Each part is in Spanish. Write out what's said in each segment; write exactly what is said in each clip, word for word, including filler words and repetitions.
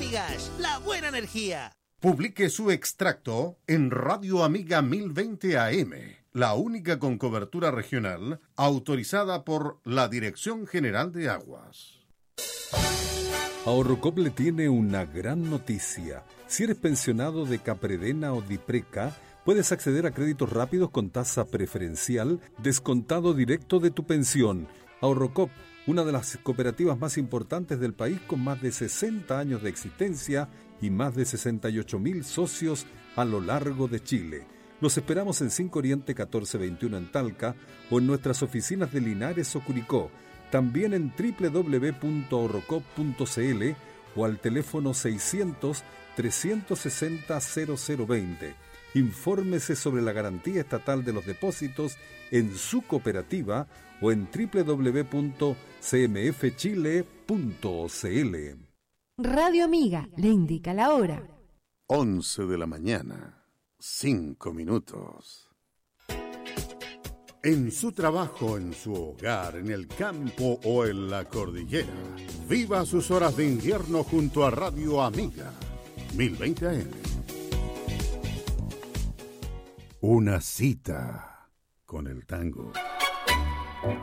Amigas, la buena energía. Publique su extracto en Radio Amiga mil veinte A M, la única con cobertura regional autorizada por la Dirección General de Aguas. Ahorrocop le tiene una gran noticia. Si eres pensionado de Capredena o Dipreca, puedes acceder a créditos rápidos con tasa preferencial, descontado directo de tu pensión. Ahorrocop, una de las cooperativas más importantes del país con más de sesenta años de existencia y más de sesenta y ocho mil socios a lo largo de Chile. Los esperamos en cinco Oriente catorce veintiuno en Talca o en nuestras oficinas de Linares o Curicó. También en doble u doble u doble u punto ahorrocop punto c l o al teléfono seiscientos, trescientos sesenta, cero cero veinte. Infórmese sobre la garantía estatal de los depósitos en su cooperativa o en doble u doble u doble u punto c m f chile punto c l. Radio Amiga le indica la hora. once de la mañana, cinco minutos. En su trabajo, en su hogar, en el campo o en la cordillera, viva sus horas de invierno junto a Radio Amiga mil veinte A M. Una cita con el tango.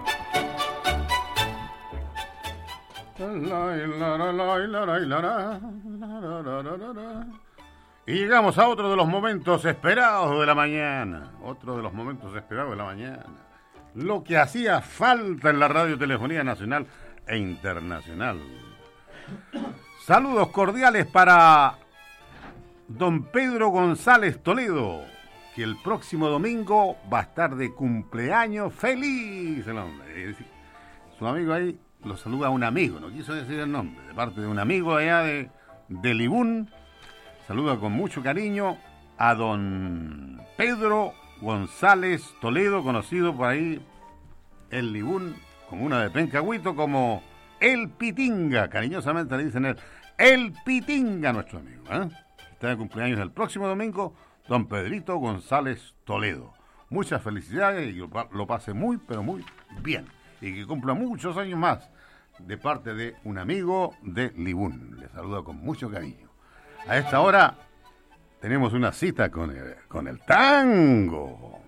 Y llegamos a otro de los momentos esperados de la mañana. Otro de los momentos esperados de la mañana. Lo que hacía falta en la radiotelefonía nacional e internacional. Saludos cordiales para don Pedro González Toledo, que el próximo domingo va a estar de cumpleaños feliz. El hombre. Su amigo ahí lo saluda a un amigo, no quiso decir el nombre, de parte de un amigo allá de, de Libún. Saluda con mucho cariño a don Pedro González Toledo, conocido por ahí en Libún, con una de Pencagüito, como El Pitinga. Cariñosamente le dicen él, El Pitinga, nuestro amigo. ¿eh? Está de cumpleaños el próximo domingo, don Pedrito González Toledo. Muchas felicidades y lo pase muy, pero muy bien. Y que cumpla muchos años más, de parte de un amigo de Libún. Le saluda con mucho cariño. A esta hora tenemos una cita con el, con el tango.